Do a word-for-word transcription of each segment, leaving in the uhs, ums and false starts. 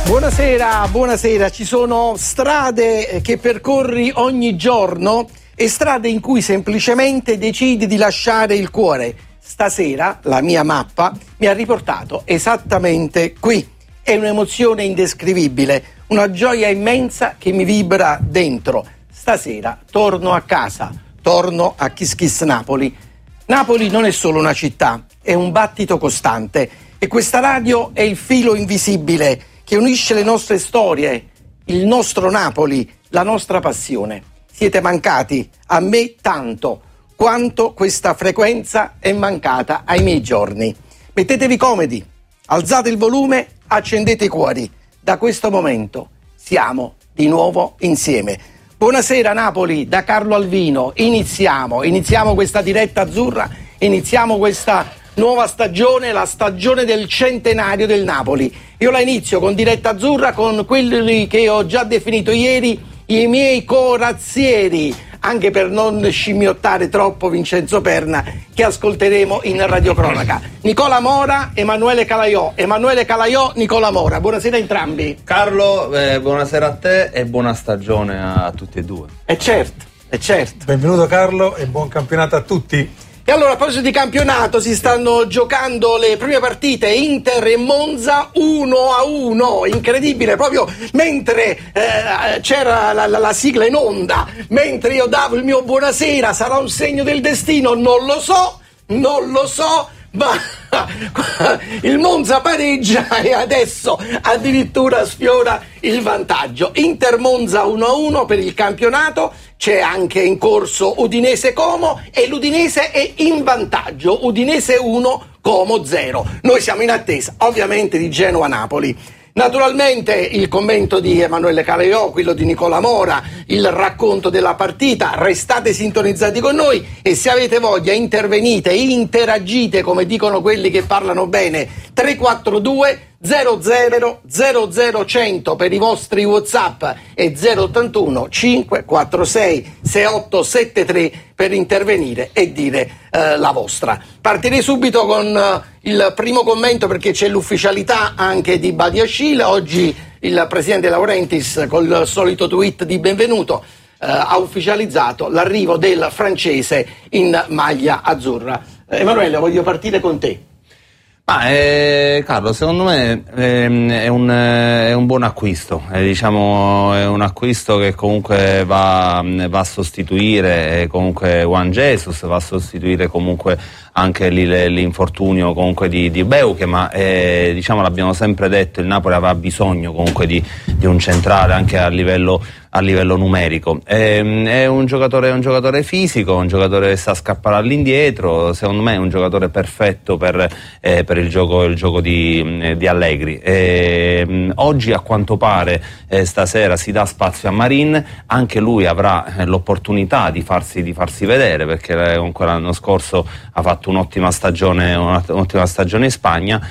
Buonasera, buonasera. Ci sono strade che percorri ogni giorno e strade in cui semplicemente decidi di lasciare il cuore. Stasera la mia mappa mi ha riportato esattamente qui. È un'emozione indescrivibile, una gioia immensa che mi vibra dentro. Stasera torno a casa, torno a Kiss Kiss Napoli. Napoli non è solo una città, è un battito costante e questa radio è il filo invisibile che unisce le nostre storie, il nostro Napoli, la nostra passione. Siete mancati a me tanto quanto questa frequenza è mancata ai miei giorni. Mettetevi comodi, alzate il volume, accendete i cuori. Da questo momento siamo di nuovo insieme. Buonasera Napoli, da Carlo Alvino. Iniziamo, iniziamo questa diretta azzurra, iniziamo questa nuova stagione, la stagione del centenario del Napoli. Io la inizio con diretta azzurra con quelli che ho già definito ieri i miei corazzieri, anche per non scimmiottare troppo Vincenzo Perna, che ascolteremo in radiocronaca. Nicola Mora, Emanuele Calaiò. Emanuele Calaiò, Nicola Mora. Buonasera a entrambi. Carlo, eh, buonasera a te e buona stagione a tutti e due. E certo, e certo. Benvenuto Carlo e buon campionato a tutti. E allora, a proposito di campionato, si stanno giocando le prime partite Inter e Monza uno a uno, incredibile, proprio mentre eh, c'era la, la, la sigla in onda, mentre io davo il mio buonasera, sarà un segno del destino, non lo so, non lo so, ma il Monza pareggia e adesso addirittura sfiora il vantaggio. Inter Monza uno a uno per il campionato. C'è anche in corso Udinese Como e l'Udinese è in vantaggio, Udinese uno, Como zero. Noi siamo in attesa ovviamente di Genoa-Napoli. Naturalmente il commento di Emanuele Calaiò, quello di Nicola Mora, il racconto della partita. Restate sintonizzati con noi e se avete voglia intervenite, interagite come dicono quelli che parlano bene. Tre quattro due zero zero zero zero cento per i vostri WhatsApp e zero ottantuno cinque quattro sei sei otto sette tre per intervenire e dire eh, la vostra. Partirei subito con eh, il primo commento perché c'è l'ufficialità anche di Badiashile. Oggi il presidente Laurentiis col solito tweet di benvenuto eh, ha ufficializzato l'arrivo del francese in maglia azzurra. Eh, Emanuele, voglio partire con te. Ma eh, Carlo, secondo me eh, è, un, è un buon acquisto, eh, diciamo è un acquisto che comunque va, va a sostituire eh, comunque Juan Jesus, va a sostituire comunque anche l'infortunio comunque di, di Beuke, ma eh, diciamo l'abbiamo sempre detto, il Napoli aveva bisogno comunque di, di un centrale anche a livello a livello numerico. È, è un giocatore, un giocatore fisico, un giocatore che sa scappare all'indietro, secondo me è un giocatore perfetto per, eh, per il gioco, il gioco di, di Allegri. E, oggi a quanto pare eh, stasera si dà spazio a Marin, anche lui avrà eh, l'opportunità di farsi, di farsi vedere perché comunque l'anno scorso ha fatto un'ottima stagione, un'ottima stagione in Spagna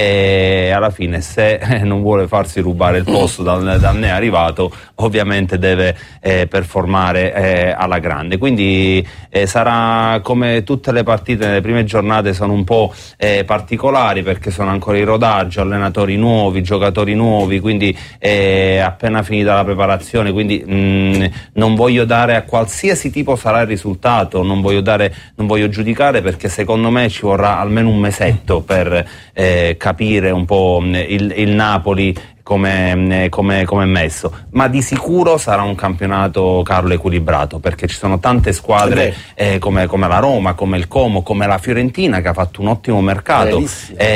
e alla fine se eh, non vuole farsi rubare il posto dal, dal ne arrivato ovviamente deve eh, performare eh, alla grande, quindi eh, sarà come tutte le partite nelle prime giornate sono un po' eh, particolari perché sono ancora in rodaggio, allenatori nuovi, giocatori nuovi, quindi eh, appena finita la preparazione, quindi mh, non voglio dare a qualsiasi tipo sarà il risultato, non voglio dare, non voglio giudicare perché secondo me ci vorrà almeno un mesetto per eh, capire un po' il, il Napoli come, come, come è messo, ma di sicuro sarà un campionato, Carlo, equilibrato perché ci sono tante squadre eh, come, come la Roma, come il Como, come la Fiorentina che ha fatto un ottimo mercato,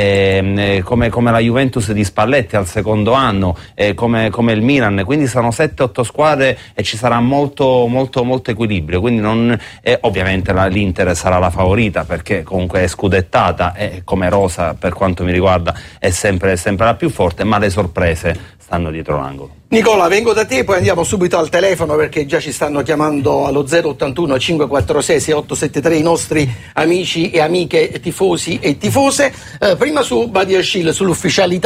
eh, come, come la Juventus di Spalletti al secondo anno, eh, come, come il Milan, quindi sono sette otto squadre e ci sarà molto molto molto equilibrio, quindi non, eh, ovviamente la, l'Inter sarà la favorita perché comunque è scudettata e come rosa per quanto mi riguarda è sempre, è sempre la più forte, ma le sorprese stanno dietro l'angolo. Nicola, vengo da te, poi andiamo subito al telefono perché già ci stanno chiamando allo zero ottantuno cinque quattro sei sei otto sette tre i nostri amici e amiche tifosi e tifose. Eh, prima su Badiashile, sull'ufficialità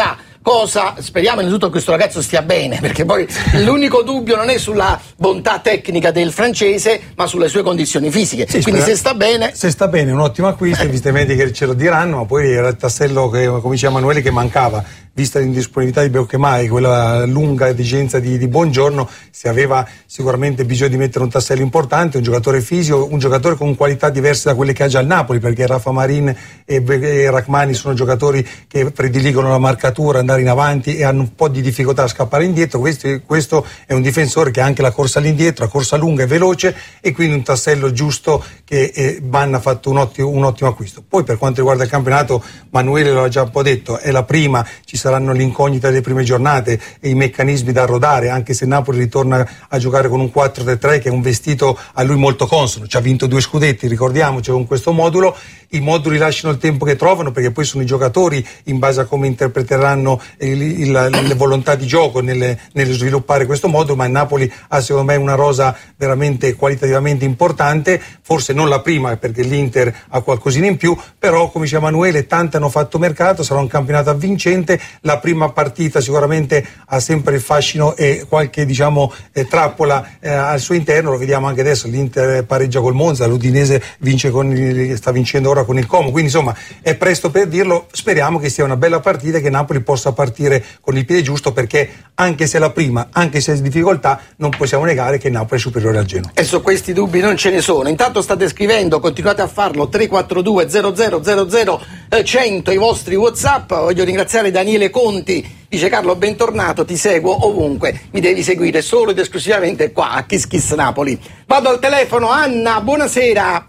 cosa, speriamo innanzitutto che questo ragazzo stia bene, perché poi l'unico dubbio non è sulla bontà tecnica del francese, ma sulle sue condizioni fisiche. Sì, quindi se sta bene... Se sta bene è un ottimo acquisto, evidentemente che ce lo diranno, ma poi era il tassello, che, come diceva Emanuele, che mancava, vista l'indisponibilità di Beuchemai, quella lunga esigenza di, di Buongiorno, si aveva sicuramente bisogno di mettere un tassello importante, un giocatore fisico, un giocatore con qualità diverse da quelle che ha già il Napoli, perché Rafa Marin e, e Rachmani sono giocatori che prediligono la marcatura, andare in avanti e hanno un po' di difficoltà a scappare indietro. Questo, questo è un difensore che ha anche la corsa all'indietro, la corsa lunga e veloce, e quindi un tassello giusto che eh, Vanna ha fatto un ottimo, un ottimo acquisto. Poi per quanto riguarda il campionato, Manuele lo ha già un po' detto, è la prima, ci saranno l'incognita delle prime giornate e i meccanismi da rodare, anche se Napoli ritorna a giocare con un quattro tre tre che è un vestito a lui molto consono, ci ha vinto due scudetti, ricordiamoci, con questo modulo. I moduli lasciano il tempo che trovano, perché poi sono i giocatori, in base a come interpreteranno il, il, le volontà di gioco nelle, nelle sviluppare questo modulo, ma il Napoli ha secondo me una rosa veramente qualitativamente importante, forse non la prima perché l'Inter ha qualcosina in più, però come diceva Emanuele, tanti hanno fatto mercato, sarà un campionato avvincente, la prima partita sicuramente ha sempre il fascino e qualche diciamo eh, trappola eh, al suo interno, lo vediamo anche adesso, l'Inter pareggia col Monza, l'Udinese vince con il, sta vincendo ora con il Como, quindi insomma è presto per dirlo, speriamo che sia una bella partita e che Napoli possa partire con il piede giusto, perché anche se è la prima, anche se è in difficoltà, non possiamo negare che Napoli è superiore al Genoa. E su questi dubbi non ce ne sono. Intanto state scrivendo, continuate a farlo, tre quattro due zero zero zero zero cento i vostri WhatsApp. Voglio ringraziare Daniele Conti, dice: Carlo, bentornato, ti seguo ovunque, mi devi seguire solo ed esclusivamente qua a Kiss Kiss Napoli. Vado al telefono. Anna, buonasera.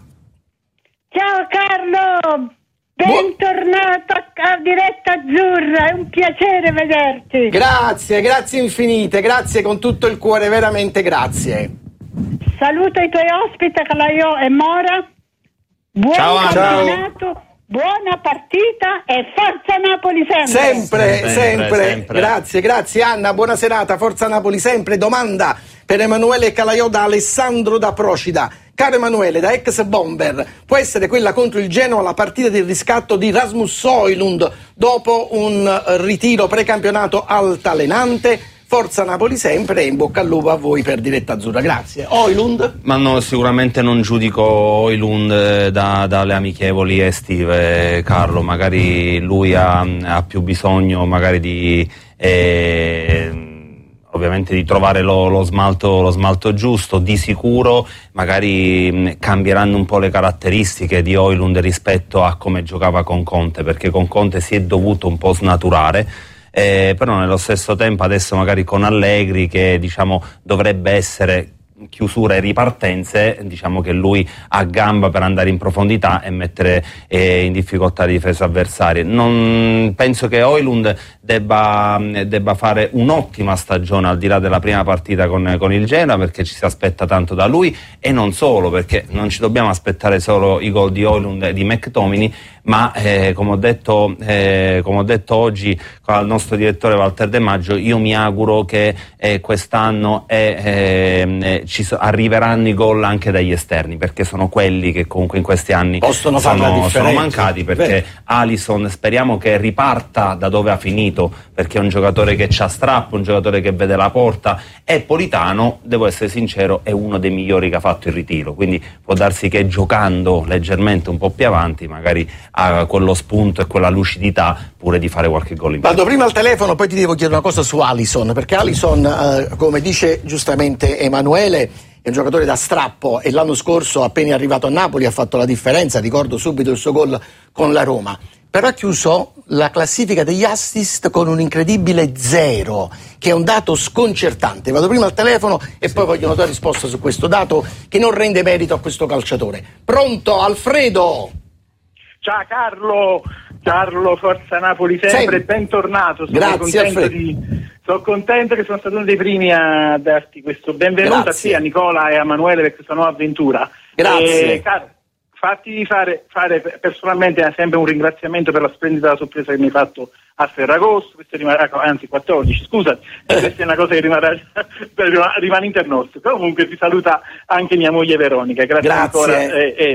Ciao Carlo, bentornato a Diretta Azzurra, è un piacere vederti. Grazie, grazie infinite, grazie con tutto il cuore, veramente grazie. Saluto i tuoi ospiti, Calaiò e Mora. Buon ciao, campionato, ciao. Buona partita e forza Napoli sempre. Sempre, sempre, sempre, sempre. Grazie, grazie Anna, buona serata, forza Napoli sempre. Domanda per Emanuele Calaiò da Alessandro da Procida. Caro Emanuele, da ex bomber, può essere quella contro il Genoa la partita del riscatto di Rasmus Højlund dopo un ritiro precampionato altalenante? Forza Napoli sempre e in bocca al lupo a voi per Diretta Azzurra. Grazie. Højlund? Ma no, sicuramente non giudico Højlund da, dalle amichevoli estive, Carlo. Magari lui ha, ha più bisogno magari di... Eh, ovviamente di trovare lo, lo, smalto, lo smalto giusto. Di sicuro magari mh, cambieranno un po' le caratteristiche di Højlund rispetto a come giocava con Conte, perché con Conte si è dovuto un po' snaturare, eh, però nello stesso tempo adesso magari con Allegri, che diciamo dovrebbe essere chiusura e ripartenze, diciamo che lui ha gamba per andare in profondità e mettere eh, in difficoltà le difese avversarie. Non penso che Højlund debba, debba fare un'ottima stagione al di là della prima partita con, con il Genoa, perché ci si aspetta tanto da lui, e non solo, perché non ci dobbiamo aspettare solo i gol di Højlund e di McTominay, ma eh, come ho detto eh, come ho detto oggi al nostro direttore Walter De Maggio, io mi auguro che eh, quest'anno eh, eh, ci so, arriveranno i gol anche dagli esterni, perché sono quelli che comunque in questi anni possono fare la sono, differenza. sono mancati, perché Beh. Alisson speriamo che riparta da dove ha finito, perché è un giocatore che c'ha strappo, un giocatore che vede la porta, e Politano, devo essere sincero, è uno dei migliori che ha fatto il ritiro, quindi può darsi che giocando leggermente un po' più avanti magari ha quello spunto e quella lucidità pure di fare qualche gol in più. Vado prima al telefono, poi ti devo chiedere una cosa su Alisson, perché Alisson, eh, come dice giustamente Emanuele, è un giocatore da strappo e l'anno scorso, appena è arrivato a Napoli, ha fatto la differenza. Ricordo subito il suo gol con la Roma, però ha chiuso la classifica degli assist con un incredibile zero, che è un dato sconcertante. Vado prima al telefono e sì. Poi voglio una tua risposta su questo dato che non rende merito a questo calciatore. Pronto, Alfredo? Ciao Carlo, Carlo, forza Napoli sempre, sì. Bentornato. Sono Grazie, contento di, sono contento che sono stato uno dei primi a darti questo benvenuto. Grazie. A te, a Nicola e a Emanuele per questa nuova avventura. Grazie. E, Carlo, fatti fare, fare personalmente sempre un ringraziamento per la splendida sorpresa che mi hai fatto a Ferragosto, questo rimarrà, anzi quattordici, scusa, questa è una cosa che rimarrà, rimane internosto. Comunque ti saluta anche mia moglie Veronica, grazie, Grazie. ancora. E, e,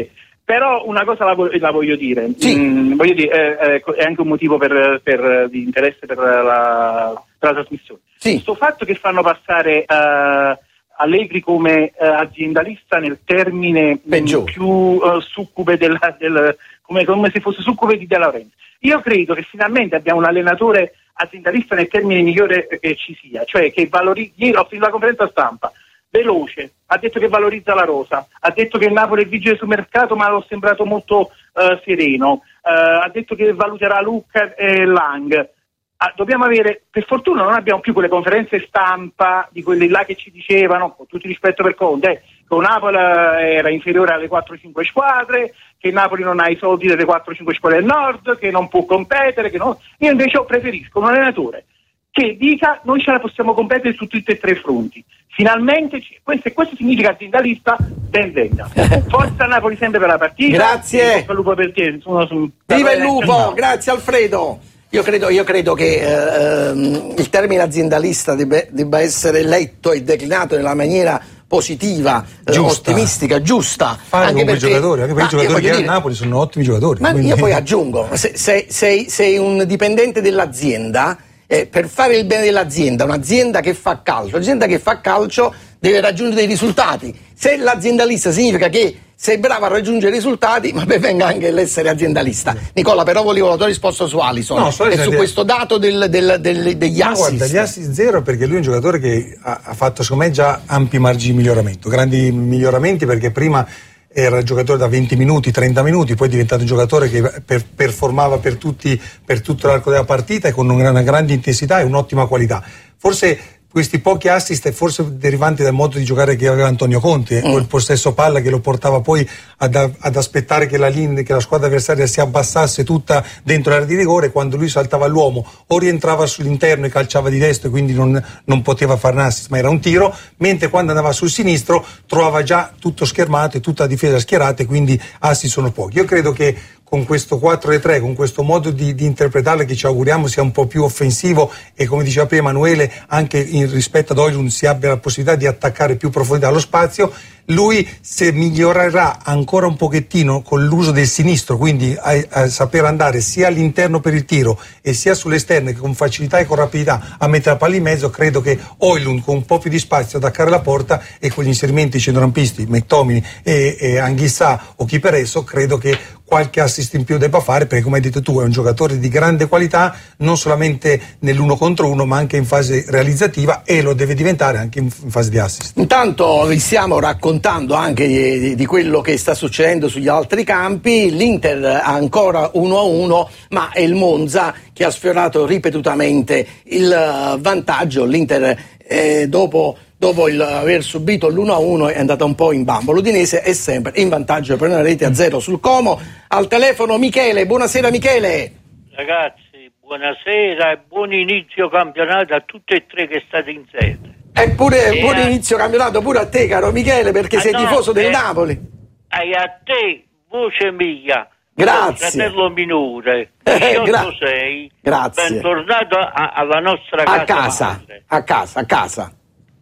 Però una cosa la, la voglio dire, sì. mm, voglio dire eh, è anche un motivo per, per, di interesse per la, per la trasmissione. Sì. Questo fatto che fanno passare uh, Allegri come uh, aziendalista nel termine m, più uh, succube della, del, come, come se fosse succube di De Laurentiis. Io credo che finalmente abbiamo un allenatore aziendalista nel termine migliore che ci sia, cioè che valorizza. Ieri ho finito la conferenza stampa. Veloce, ha detto che valorizza la rosa, ha detto che il Napoli è vigile sul mercato, ma l'ho sembrato molto uh, sereno, uh, ha detto che valuterà Lucca e Lang. Ah, dobbiamo avere, per fortuna non abbiamo più quelle conferenze stampa di quelli là che ci dicevano, con tutto il rispetto per Conte, eh, che il Napoli era inferiore alle quattro cinque squadre, che il Napoli non ha i soldi delle quattro cinque squadre del nord, che non può competere, che non... Io invece preferisco un allenatore che dica noi ce la possiamo competere su tutti e tre i fronti. Finalmente, questo, questo significa aziendalista, ben venga. Forza Napoli sempre per la partita. Grazie. Il lupo per te. Sono, sono, Viva il lupo, grazie Alfredo. Io credo, io credo che eh, il termine aziendalista debba, debba essere letto e declinato nella maniera positiva, eh, ottimistica, giusta. Fare anche come perché, giocatori, anche perché i giocatori che dire, a Napoli sono ottimi giocatori. Ma quindi... io poi aggiungo, se, se, sei, sei un dipendente dell'azienda, eh, per fare il bene dell'azienda, un'azienda che fa calcio, un'azienda che fa calcio deve raggiungere dei risultati. Se l'aziendalista significa che sei bravo a raggiungere risultati, ma ben venga anche l'essere aziendalista. Nicola, però volevo la tua risposta su Alisson, no, e su questo dato del, del, del, degli no, assist. Guarda, gli assist zero, perché lui è un giocatore che ha, ha fatto secondo me già ampi margini di miglioramento, grandi miglioramenti, perché prima era giocatore da venti minuti, trenta minuti, poi è diventato un giocatore che per, performava per, tutti, per tutto l'arco della partita e con una, una grande intensità e un'ottima qualità. Forse questi pochi assist è forse derivanti dal modo di giocare che aveva Antonio Conte, mm. o il possesso palla che lo portava poi ad, ad aspettare che la, linea, che la squadra avversaria si abbassasse tutta dentro l'area di rigore. Quando lui saltava all'uomo o rientrava sull'interno e calciava di destra e quindi non, non poteva fare un assist, ma era un tiro, mentre quando andava sul sinistro trovava già tutto schermato e tutta la difesa schierata, e quindi assist sono pochi. Io credo che con questo quattro tre, con questo modo di, di interpretarle che ci auguriamo sia un po' più offensivo, e come diceva prima Emanuele, anche in rispetto ad Højlund si abbia la possibilità di attaccare più profondità allo spazio, lui se migliorerà ancora un pochettino con l'uso del sinistro, quindi a, a saper andare sia all'interno per il tiro e sia sulle esterne con facilità e con rapidità a mettere la palla in mezzo, credo che Højlund con un po' più di spazio attaccare la porta e con gli inserimenti centrocampisti McTominay e, e Anghissà o chi per esso, credo che qualche assist in più debba fare, perché come hai detto tu è un giocatore di grande qualità non solamente nell'uno contro uno ma anche in fase realizzativa, e lo deve diventare anche in, in fase di assist. Intanto vi stiamo raccontando anche di, di quello che sta succedendo sugli altri campi. L'Inter ha ancora uno a uno, ma è il Monza che ha sfiorato ripetutamente il vantaggio. L'Inter eh, dopo dopo il, aver subito l'uno a uno è andata un po' in bambo. L'Udinese è sempre in vantaggio per una rete a zero sul Como. Al telefono Michele, buonasera Michele. Ragazzi, buonasera e buon inizio campionato a tutti e tre che state in sede. Eppure e buon a... inizio campionato pure a te, caro Michele, perché ah, sei no, tifoso del eh, Napoli. E a te, voce mia. Grazie. Fratello minore, Eh, gra- sei. Grazie. Bentornato a, alla nostra casa. A casa, madre. a casa, a casa.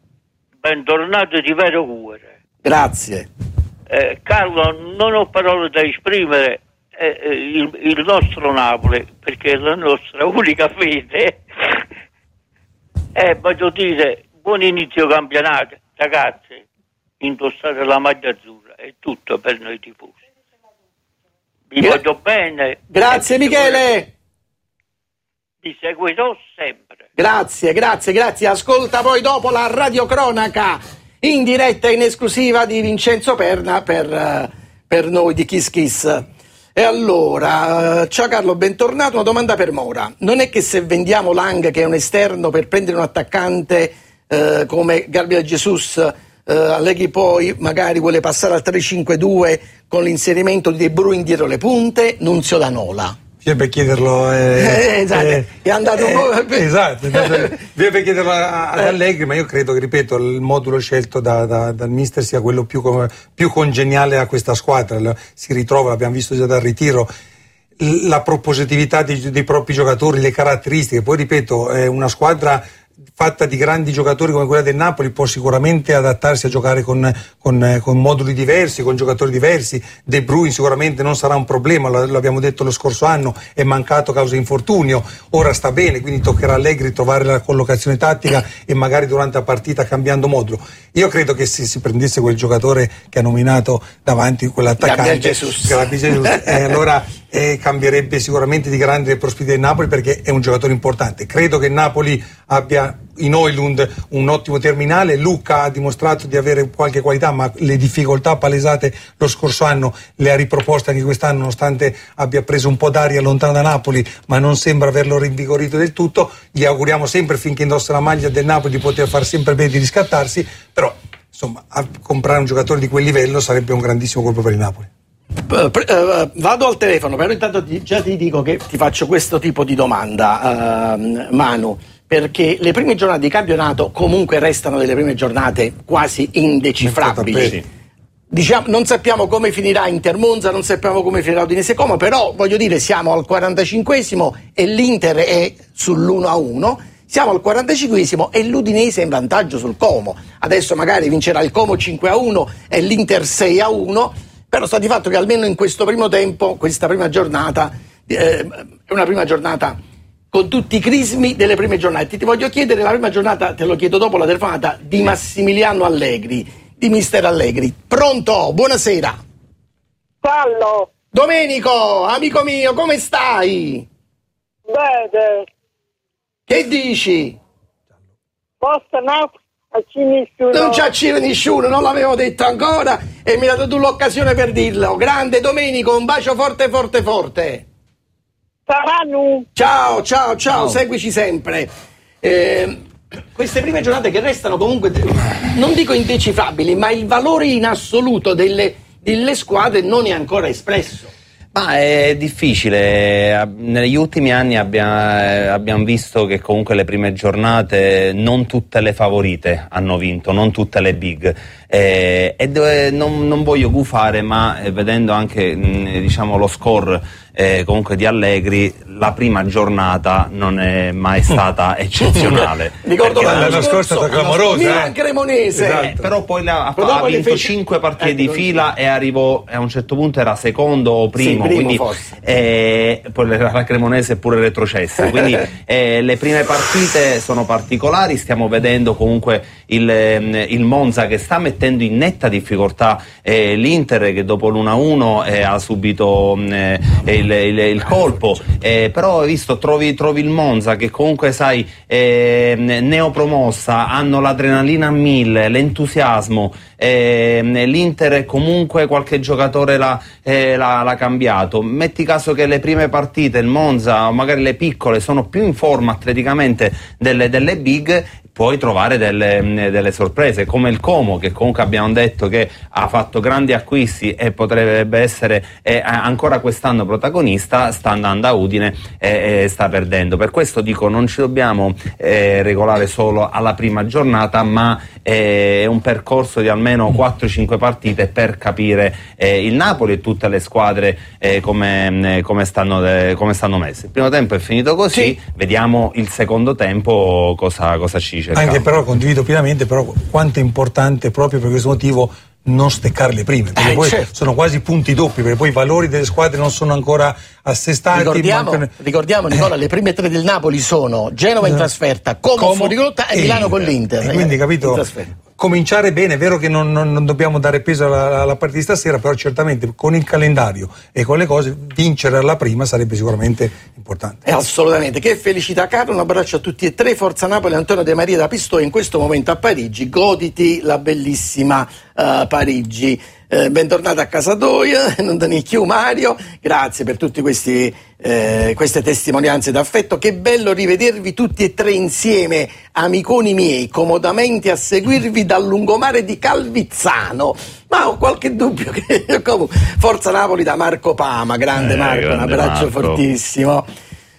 Bentornato di vero cuore. Grazie. Eh, Carlo, non ho parole da esprimere. Eh, eh, il, il nostro Napoli, perché è la nostra unica fede. Eh, voglio dire, buon inizio campionato, ragazzi. Indossate la maglia azzurra, è tutto per noi tifosi. Vi Gra- voglio bene. Grazie Michele. Vi seguirò sempre. Grazie, grazie, grazie. Ascolta poi dopo la radiocronaca in diretta in esclusiva di Vincenzo Perna per, uh, per noi di Kiss Kiss. E allora, uh, ciao Carlo, bentornato. Una domanda per Mora. Non è che se vendiamo Lang, che è un esterno, per prendere un attaccante uh, come Gabriel Jesus, uh, Allegri poi magari vuole passare al tre cinque due con l'inserimento di De Bruyne dietro le punte? Nunzio D'Anola. Io per chiederlo eh, Eh, esatto, eh, è andato un po'. eh, esatto, io per chiederlo a- ad Allegri, ma io credo che, ripeto, il modulo scelto da, da, dal mister sia quello più, co- più congeniale a questa squadra. L- si ritrova, l'abbiamo visto già dal ritiro, l- la propositività dei, dei propri giocatori, le caratteristiche. Poi ripeto, è una squadra fatta di grandi giocatori come quella del Napoli può sicuramente adattarsi a giocare con, con, con moduli diversi, con giocatori diversi. De Bruyne sicuramente non sarà un problema, lo, lo abbiamo detto lo scorso anno, è mancato a causa di infortunio, ora sta bene, quindi toccherà a Allegri trovare la collocazione tattica e magari durante la partita cambiando modulo. Io credo che se si prendesse quel giocatore che ha nominato davanti, quell'attaccante Gabriel Jesus, Gabriel Jesus eh, allora eh, cambierebbe sicuramente di grande le prospettive del Napoli, perché è un giocatore importante. Credo che il Napoli abbia in Højlund un ottimo terminale. Luca ha dimostrato di avere qualche qualità, ma le difficoltà palesate lo scorso anno le ha riproposte anche quest'anno, nonostante abbia preso un po' d'aria lontano da Napoli, ma non sembra averlo rinvigorito del tutto. Gli auguriamo sempre, finché indossa la maglia del Napoli, di poter far sempre bene, di riscattarsi, però insomma a comprare un giocatore di quel livello sarebbe un grandissimo colpo per il Napoli. Uh, pre- uh, vado al telefono, però intanto ti, già ti dico che ti faccio questo tipo di domanda, uh, Manu, perché le prime giornate di campionato comunque restano delle prime giornate quasi indecifrabili. Diciamo, non sappiamo come finirà Inter Monza, non sappiamo come finirà Udinese Como, però voglio dire, siamo al quarantacinquesimo e l'Inter è sull'uno a uno. Siamo al quarantacinquesimo e l'Udinese è in vantaggio sul Como. Adesso magari vincerà il Como cinque a uno e l'Inter sei a uno. Però sta di fatto che almeno in questo primo tempo, questa prima giornata, eh, è una prima giornata con tutti i crismi delle prime giornate. Ti voglio chiedere la prima giornata, te lo chiedo dopo la telefonata, di Massimiliano Allegri, di mister Allegri. Pronto? Buonasera. Sallo. Domenico, amico mio, come stai? Bene. Che dici? Posto no? Non ci accira nessuno, non l'avevo detto ancora e mi hai dato tu l'occasione per dirlo. Grande Domenico, un bacio forte forte forte. Saranno. Ciao, ciao, ciao, seguici sempre. Eh, queste prime giornate che restano comunque, non dico indecifrabili, ma il valore in assoluto delle, delle squadre non è ancora espresso. Ma è difficile, negli ultimi anni abbiamo, abbiamo visto che comunque le prime giornate non tutte le favorite hanno vinto, non tutte le big, eh, e dove, non, non voglio gufare, ma eh, vedendo anche mh, diciamo lo score eh, comunque di Allegri, la prima giornata non è mai stata eccezionale. Ricordo l'anno scorso è stata clamorosa, Milan Cremonese, esatto. eh, però poi la, ha, però ha poi vinto fece... cinque partite eh, di fila e arrivò, a un certo punto era secondo o primo, sì, primo quindi forse. Eh, poi la, la Cremonese è pure retrocessa, quindi eh, le prime partite sono particolari. Stiamo vedendo comunque il, il Monza che sta mettendo in netta difficoltà eh, l'Inter, che dopo l'uno a uno eh, ha subito eh, il, il, il colpo, eh, però hai visto, trovi, trovi il Monza che comunque sai eh, neopromossa, hanno l'adrenalina a mille, l'entusiasmo, eh, l'Inter comunque qualche giocatore l'ha, eh, l'ha, l'ha cambiato. Metti caso che le prime partite il Monza o magari le piccole sono più in forma atleticamente delle, delle big, puoi trovare delle, delle sorprese, come il Como, che comunque abbiamo detto che ha fatto grandi acquisti e potrebbe essere eh, ancora quest'anno protagonista, sta andando a Udine e eh, sta perdendo. Per questo dico, non ci dobbiamo eh, regolare solo alla prima giornata, ma eh, è un percorso di almeno quattro cinque partite per capire eh, il Napoli e tutte le squadre eh, come, eh, come, stanno, eh, come stanno messe. Il primo tempo è finito così, sì. Vediamo il secondo tempo cosa, cosa ci dice. Anche però condivido pienamente però quanto è importante proprio per questo motivo non steccare le prime, perché eh, poi certo. sono quasi punti doppi, perché poi i valori delle squadre non sono ancora assestati. Ricordiamo, mancano... ricordiamo Nicola, eh. le prime tre del Napoli sono Genova in trasferta, Como, Como fuori rotta e, e Milano con l'Inter. E quindi capito, cominciare bene, è vero che non, non, non dobbiamo dare peso alla, alla partita di stasera, però certamente con il calendario e con le cose vincere alla prima sarebbe sicuramente importante. Eh, assolutamente, che felicità Carlo, un abbraccio a tutti e tre, Forza Napoli, Antonio De Maria da Pistoia in questo momento a Parigi, goditi la bellissima uh, Parigi. Eh, bentornato a casa tua, non te ne più Mario, grazie per tutte questi, eh, queste testimonianze d'affetto, che bello rivedervi tutti e tre insieme, amiconi miei, comodamente a seguirvi dal lungomare di Calvizzano, ma ho qualche dubbio che Forza Napoli da Marco Pama, grande eh, Marco, grande un abbraccio Marco. fortissimo.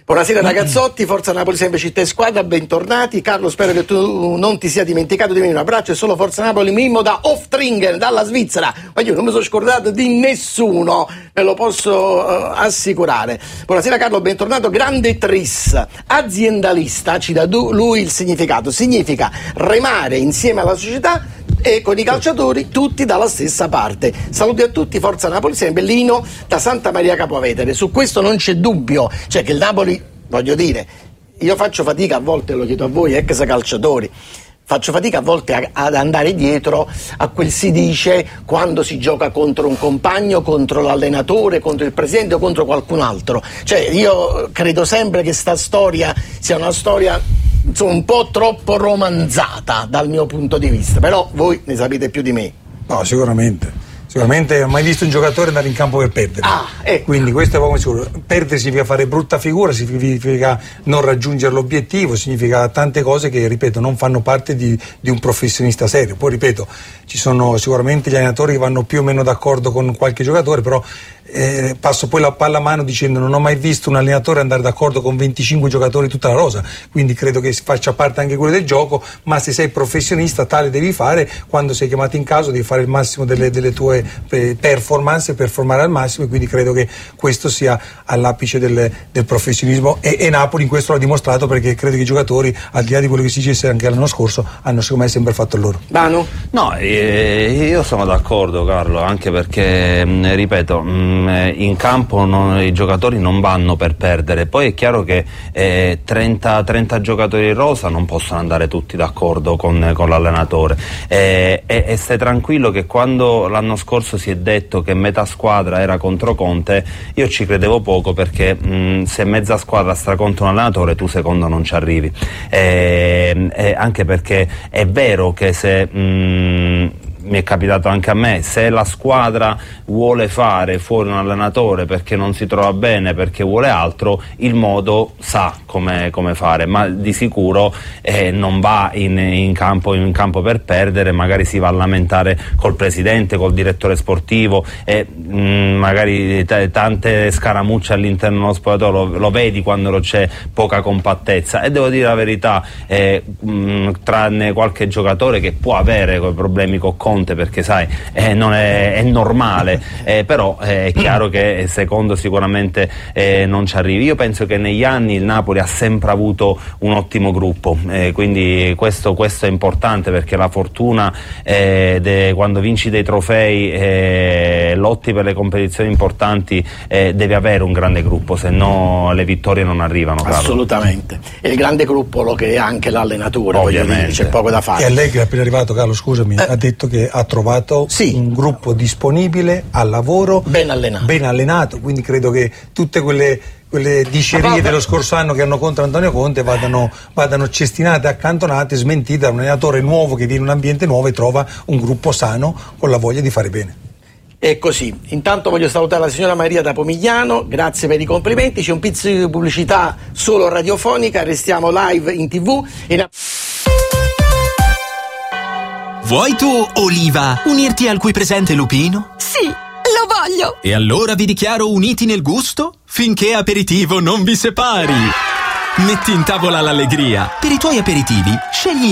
Buonasera ragazzotti, Forza Napoli sempre città e squadra, bentornati. Carlo, spero che tu non ti sia dimenticato di me. Un abbraccio e solo Forza Napoli, Mimmo da Oftringen, dalla Svizzera. Ma io non mi sono scordato di nessuno, ve lo posso uh, assicurare. Buonasera Carlo, bentornato. Grande Tris, aziendalista, ci dà lui il significato. Significa remare insieme alla società e con i calciatori tutti dalla stessa parte. Saluti a tutti, Forza Napoli sempre. Lino da Santa Maria Capovetere. Su questo non c'è dubbio, cioè che il Napoli, voglio dire, io faccio fatica a volte, lo chiedo a voi ex calciatori, faccio fatica a volte a, ad andare dietro a quel si dice quando si gioca contro un compagno, contro l'allenatore, contro il presidente o contro qualcun altro. Cioè io credo sempre che sta storia sia una storia, insomma, un po' troppo romanzata dal mio punto di vista, però voi ne sapete più di me. No, sicuramente. Sicuramente ho mai visto un giocatore andare in campo per perdere. Ah, ecco. Quindi questo è poco sicuro. Perdere significa fare brutta figura, significa non raggiungere l'obiettivo, significa tante cose che, ripeto, non fanno parte di, di un professionista serio. Poi, ripeto, ci sono sicuramente gli allenatori che vanno più o meno d'accordo con qualche giocatore, però Eh, passo poi la palla a mano dicendo non ho mai visto un allenatore andare d'accordo con venticinque giocatori tutta la rosa, quindi credo che faccia parte anche quello del gioco, ma se sei professionista tale devi fare, quando sei chiamato in caso devi fare il massimo delle, delle tue performance, performare al massimo, e quindi credo che questo sia all'apice del, del professionismo e, e Napoli in questo l'ha dimostrato, perché credo che i giocatori, al di là di quello che si dicesse anche l'anno scorso, hanno secondo me sempre fatto il loro. Manu? No, eh, io sono d'accordo Carlo, anche perché mh, ripeto mh, in campo non, i giocatori non vanno per perdere. Poi è chiaro che eh, trenta, trenta giocatori in rosa non possono andare tutti d'accordo con, con l'allenatore, eh, e, e stai tranquillo che quando l'anno scorso si è detto che metà squadra era contro Conte, io ci credevo poco, perché mh, se mezza squadra sta contro un allenatore tu secondo non ci arrivi, eh, eh, anche perché è vero che se mh, mi è capitato anche a me, se la squadra vuole fare fuori un allenatore perché non si trova bene, perché vuole altro, il modo sa come, come fare, ma di sicuro eh, non va in, in, campo, in campo per perdere, magari si va a lamentare col presidente, col direttore sportivo, e mh, magari t- tante scaramucce all'interno dello spogliatoio, lo, lo vedi quando c'è poca compattezza, e devo dire la verità, eh, mh, tranne qualche giocatore che può avere quei problemi con Conte, perché sai eh, non è, è normale, eh, però eh, è chiaro che secondo sicuramente eh, non ci arrivi. Io penso che negli anni il Napoli ha sempre avuto un ottimo gruppo, eh, quindi questo, questo è importante, perché la fortuna eh, de, quando vinci dei trofei, eh, lotti per le competizioni importanti, eh, deve avere un grande gruppo, se no le vittorie non arrivano. Carlo. Assolutamente, e il grande gruppo lo crea anche l'allenatore, ovviamente, dire, c'è poco da fare. E Allegri appena arrivato, Carlo, scusami, eh. ha detto che ha trovato sì. un gruppo disponibile al lavoro, ben allenato, ben allenato, quindi credo che tutte quelle, quelle dicerie dello scorso anno che hanno contro Antonio Conte vadano, vadano cestinate, accantonate, smentite da un allenatore nuovo che viene in un ambiente nuovo e trova un gruppo sano con la voglia di fare bene. È così. Intanto voglio salutare la signora Maria da Pomigliano, grazie per i complimenti. C'è un pizzo di pubblicità solo radiofonica, restiamo live in tv. In... Vuoi tu, Oliva, unirti al qui presente Lupino? Sì, lo voglio! E allora vi dichiaro uniti nel gusto finché aperitivo non vi separi. Metti in tavola l'allegria. Per i tuoi aperitivi scegli